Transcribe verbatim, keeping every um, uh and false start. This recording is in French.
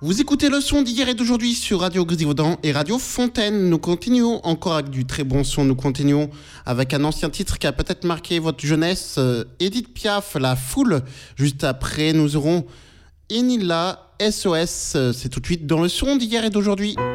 Vous écoutez le son d'hier et d'aujourd'hui sur Radio Grisivaudan et Radio Fontaine. Nous continuons encore avec du très bon son. Nous continuons avec un ancien titre qui a peut-être marqué votre jeunesse. Euh, Edith Piaf, La Foule. Juste après, nous aurons Enila, S O S. C'est tout de suite dans le son d'hier et d'aujourd'hui.